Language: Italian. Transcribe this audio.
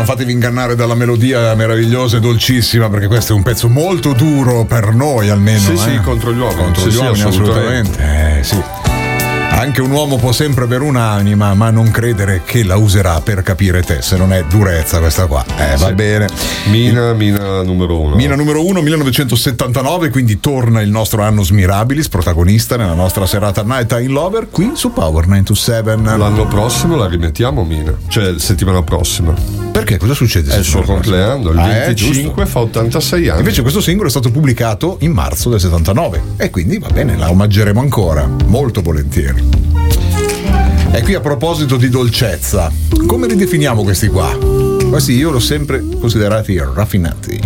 non fatevi ingannare dalla melodia meravigliosa e dolcissima, perché questo è un pezzo molto duro per noi almeno. Sì, contro gli uomini. Contro gli uomini, assolutamente. Sì. Anche un uomo può sempre avere un'anima, ma non credere che la userà per capire te, se non è durezza questa qua. Va bene. Mina numero 1. Mina numero 1, 1979, quindi torna il nostro Annus Mirabilis, protagonista nella nostra serata Night in Lover, qui su Power 927. L'anno prossimo la rimettiamo, Mina, cioè settimana prossima. Perché? Cosa succede? È il suo compleanno, il 25 fa 86 anni. Invece questo singolo è stato pubblicato in marzo del 79 e quindi va bene, la omaggeremo ancora, molto volentieri. E qui a proposito di dolcezza, come li definiamo questi qua? Questi io l'ho sempre considerati raffinati.